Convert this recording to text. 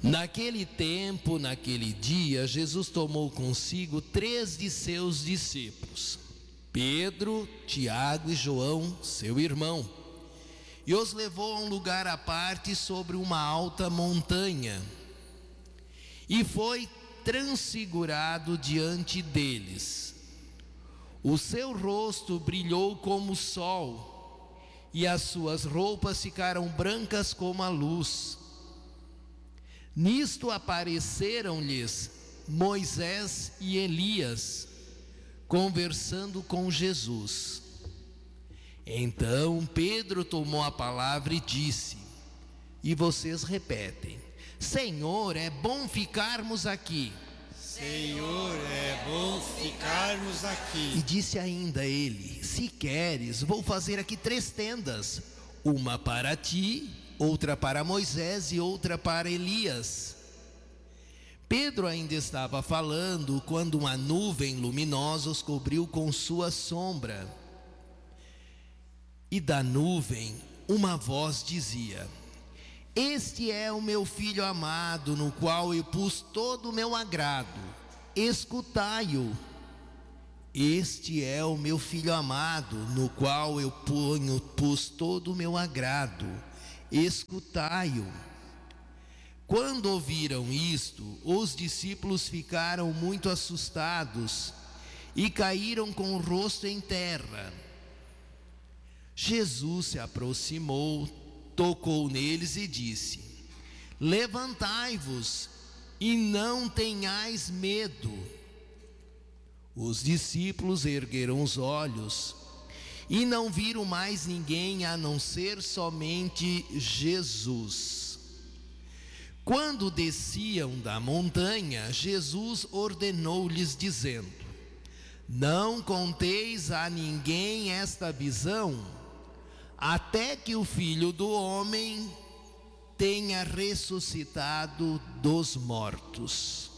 Naquele tempo, naquele dia, Jesus tomou consigo 3 de seus discípulos, Pedro, Tiago e João, seu irmão, e os levou a um lugar à parte sobre uma alta montanha, e foi transfigurado diante deles. O seu rosto brilhou como o sol, e as suas roupas ficaram brancas como a luz. Nisto apareceram-lhes Moisés e Elias, conversando com Jesus. Então Pedro tomou a palavra e disse, e vocês repetem: Senhor, é bom ficarmos aqui. Senhor, é bom ficarmos aqui. E disse ainda ele: se queres, vou fazer aqui 3 tendas, uma para ti, outra para Moisés e outra para Elias. Pedro ainda estava falando quando uma nuvem luminosa os cobriu com sua sombra. E da nuvem uma voz dizia: este é o meu filho amado, no qual eu pus todo o meu agrado, escutai-o. Este é o meu filho amado, no qual eu pus todo o meu agrado, escutai-o. Quando ouviram isto, os discípulos ficaram muito assustados e caíram com o rosto em terra. Jesus se aproximou, tocou neles e disse: levantai-vos e não tenhais medo. Os discípulos ergueram os olhos e não viram mais ninguém a não ser somente Jesus. Quando desciam da montanha, Jesus ordenou-lhes dizendo: não conteis a ninguém esta visão, até que o Filho do Homem tenha ressuscitado dos mortos.